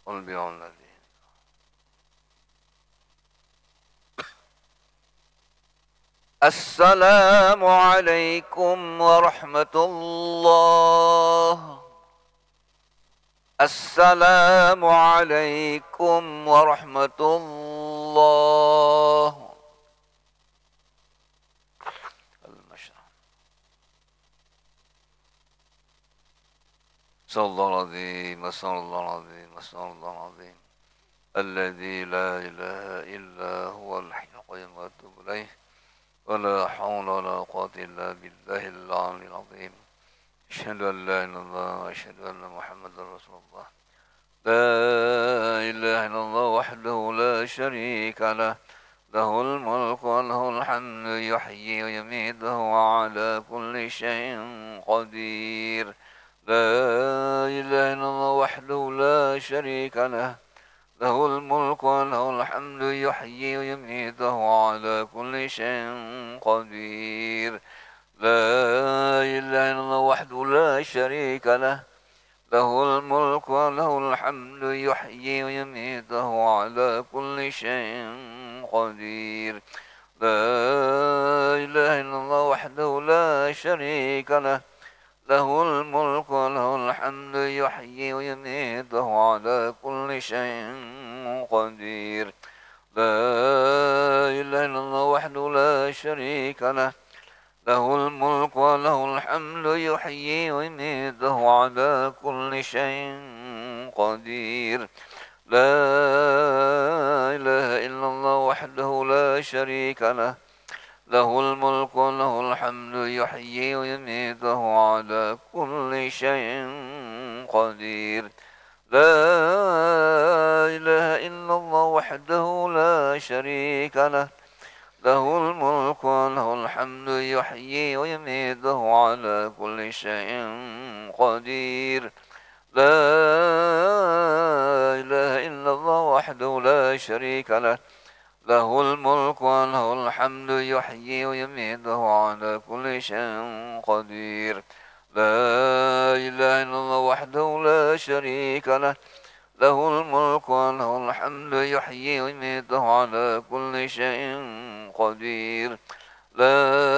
قل بعون الذي. السلام عليكم ورحمة الله. السلام عليكم ورحمة الله. المشرع. صلى الله العظيم، صلى الله العظيم، صلى الله العظيم، الذي لا إله إلا هو الحي القيوم وأتوب إليه، ولا حول ولا قوة إلا بالله العلي العظيم. أشهد أن لا إله إلا الله وأشهد أن محمدا رسول الله. لا إله إلا الله وحده لا شريك له، له الملك وله الحمد، يحيي ويميت وهو على كل شيء قدير. لا إله إلا الله وحده لا شريك له، له الملك وله الحمد، يحيي ويميت وهو على كل شيء قدير. لا إله إلا الله وحده لا شريك له، له الملك وله الحمد، يحيي ويميت وهو على كل شيء قدير. لا إله إلا الله وحده لا شريك له، له الملك وله الحمد، يحيي ويميت وهو على كل شيء قدير. لا إله إلا الله وحده لا شريك له، له الملك وله الحمد، يحيي ويميت وهو على كل شيء قدير. لا إله إلا الله وحده لا شريك له، له الملك وله الحمد، يحيي ويميت وهو على كل شيء قدير. لا إله إلا الله وحده لا شريك له، له الملك وله الحمد، يحيي ويميت وهو على كل شيء قدير. لا إله إلا الله وحده لا شريك له، له الملك وله الحمد، يحيي ويميت وهو على كل شيء قدير. لا إله إلا الله وحده لا شريك له، له الملك وله الحمد، يحيي ويميت وهو على كل شيء قدير. لا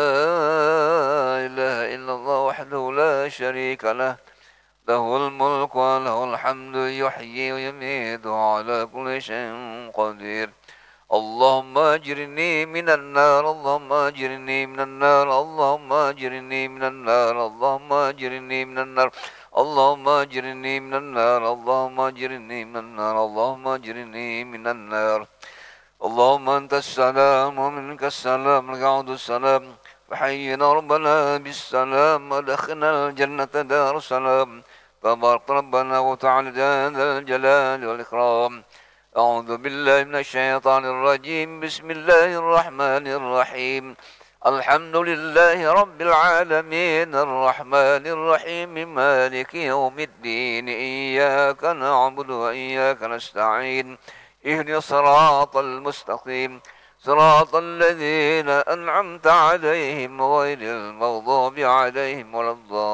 إله إلا الله وحده لا شريك له، له الملك وله الحمد، يحيي ويميت وهو على كل شيء قدير. اللهم أجرني من النار، اللهم أجرني من النار، اللهم أجرني من النار، اللهم أجرني من النار، اللهم أجرني من النار، اللهم أجرني من النار، اللهم أجرني من النار. اللهم أنت السلام ومنك السلام، لك يعود السلام، فحينا ربنا بالسلام، ودخلنا الجنة دار السلام. تبارك ربنا وتعالى ذا الجلال والإكرام. أعوذ بالله من الشيطان الرجيم. بسم الله الرحمن الرحيم. الحمد لله رب العالمين، الرحمن الرحيم، مالك يوم الدين، إياك نعبد وإياك نستعين، اهدنا الصراط المستقيم، صراط الذين أنعمت عليهم غير المغضوب عليهم ولا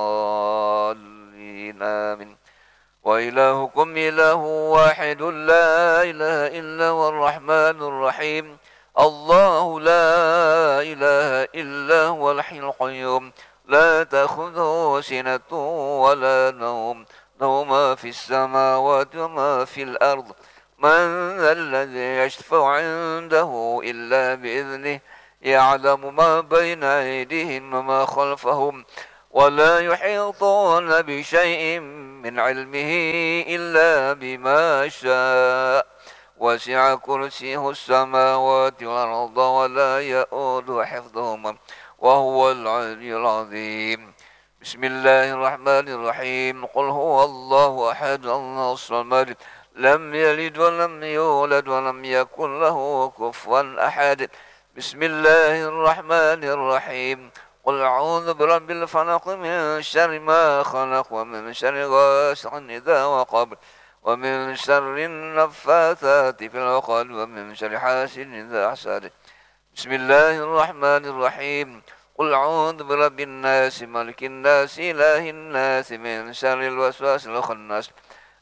الضالين، آمين. وإلهكم إله واحد، لا إله إلا هو الرحمن الرحيم. الله لا إله إلا هو الحي القيوم، لا تأخذه سنة ولا نوم، له ما في السماوات وما في الأرض. من ذا الذي يشفع عنده إلا بإذنه، يعلم ما بين أيديهم وما خلفهم، ولا يحيطون بشيء من علمه إلا بما شاء، وسع كرسيه السماوات والأرض ولا يؤود حفظهما وهو العلي العظيم. بسم الله الرحمن الرحيم. قل هو الله أحد، الله الصمد، لم يلد ولم يولد ولم يكن له كفوا أحد. بسم الله الرحمن الرحيم. قل أعوذ برب الفلق، من شر ما خلق، ومن شر غاسق إذا وقب، ومن شر النفاثات في العقد، ومن شر حاسد إذا حسد. بسم الله الرحمن الرحيم. قل أعوذ برب الناس، ملك الناس، إله الناس، من شر الوسواس الخناس،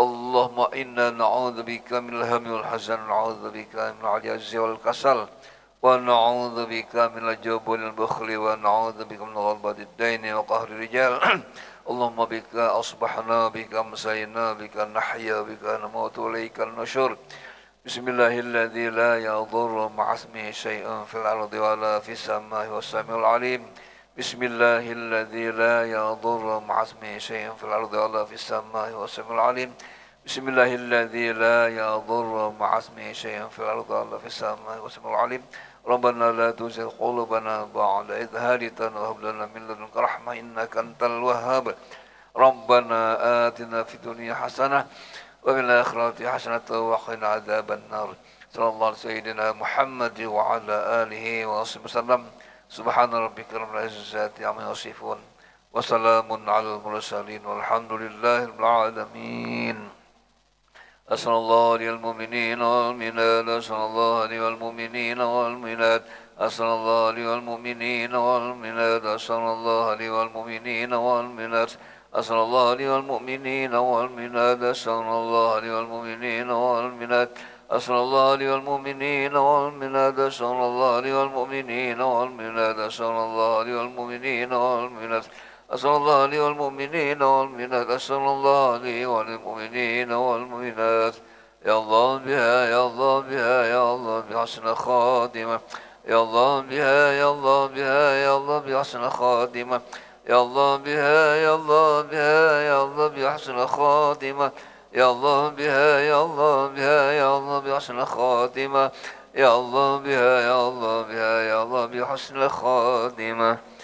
اللهم إنا نعوذ بك من الهم والحزن ونعوذ بك من العجز والكسل ونعوذ بك من الجبن والبخل ونعوذ بك من غلبة الدين وقهر الرجال اللهم بك أصبحنا بك أمسينا بك نحيا بك نموت إليك النشور بسم الله الذي لا يضر مع اسمه شيء في الأرض ولا في السماء والسميع العليم بسم الله الذي لا يضر مع اسمه شيء في الأرض ولا في السماء والسميع العليم بسم الله الذي لا يضر مع اسمه شيء في الأرض ولا في السماء والسميع العليم ربنا لا تزغ قلوبنا بعد إذ هديتنا وهب لنا من لدنك رحمة إنك أنت الوهاب ربنا آتنا في الدنيا حسنة وفي الآخرة حسنة وقنا عذاب النار صلى الله على سيدنا محمد وعلى آله وصحبه وسلم سبحان ربك رب العزة عما يصفون وسلام على المرسلين والحمد لله رب العالمين أسأل الله للمؤمنين والمؤمنات أسأل الله للمؤمنين والمؤمنات أسأل الله للمؤمنين والمؤمنات أسأل الله للمؤمنين والمؤمنات أسأل الله للمؤمنين والمؤمنات أسأل الله للمؤمنين والمؤمنات أسأل الله للمؤمنين والمؤمنات أسأل الله للمؤمنين والمؤمنات أسأل الله للمؤمنين والمؤمنات أسأل الله لي والمؤمنين والمؤمنات أسأل الله لي وللمؤمنين والمؤمنات يا الله بها يا الله بها يا الله بحسن خاتمة يا الله بها يا الله بها يا الله بحسن خاتمة يا الله بها يا الله بها يا الله بحسن خاتمة يا الله بها يا الله بها يا الله بحسن خاتمة يا الله بها يا الله بها يا الله بحسن خاتمة